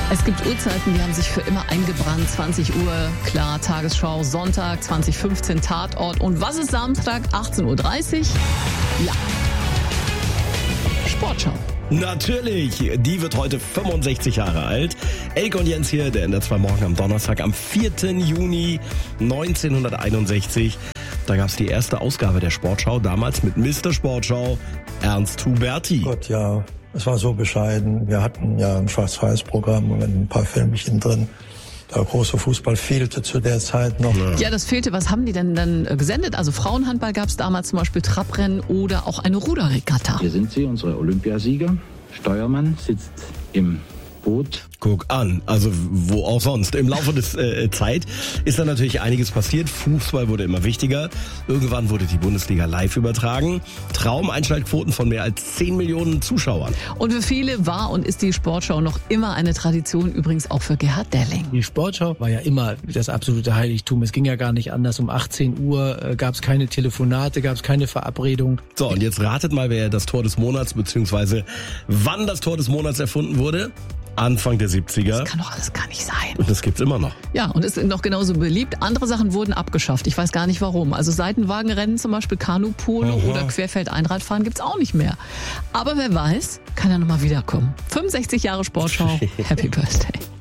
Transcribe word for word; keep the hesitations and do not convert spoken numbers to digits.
Es gibt Uhrzeiten, die haben sich für immer eingebrannt. zwanzig Uhr, klar, Tagesschau, Sonntag, zwanzig fünfzehn, Tatort. Und was ist Samstag, achtzehn Uhr dreißig? Ja, Sportschau. Natürlich, die wird heute fünfundsechzig Jahre alt. Elke und Jens hier, der N D R zwei Morgen am Donnerstag, am vierten Juni neunzehnhunderteinundsechzig. Da gab es die erste Ausgabe der Sportschau, damals mit Mister Sportschau, Ernst Huberti. Gott, ja, es war so bescheiden. Wir hatten ja ein Schwarz-Weiß-Programm und ein paar Filmchen drin. Der große Fußball fehlte zu der Zeit noch. Ja. ja, das fehlte. Was haben die denn dann gesendet? Also Frauenhandball gab es damals zum Beispiel Trabrennen oder auch eine Ruderregatta. Hier sind sie, unsere Olympiasieger. Steuermann sitzt im Boot. Guck an, also wo auch sonst. Im Laufe des äh, Zeit ist da natürlich einiges passiert. Fußball wurde immer wichtiger. Irgendwann wurde die Bundesliga live übertragen. Traumeinschaltquoten von mehr als zehn Millionen Zuschauern. Und für viele war und ist die Sportschau noch immer eine Tradition, übrigens auch für Gerhard Delling. Die Sportschau war ja immer das absolute Heiligtum. Es ging ja gar nicht anders. Um achtzehn Uhr äh, gab es keine Telefonate, gab es keine Verabredung. So, und jetzt ratet mal, wer das Tor des Monats, beziehungsweise wann das Tor des Monats erfunden wurde. Anfang der siebziger. Das kann doch alles gar nicht sein. Und das gibt's immer noch. Ja, und ist noch genauso beliebt. Andere Sachen wurden abgeschafft. Ich weiß gar nicht warum. Also Seitenwagenrennen zum Beispiel, Kanupolo oder Querfeld-Einradfahren gibt's auch nicht mehr. Aber wer weiß, kann ja nochmal wiederkommen. fünfundsechzig Jahre Sportschau. Happy Birthday.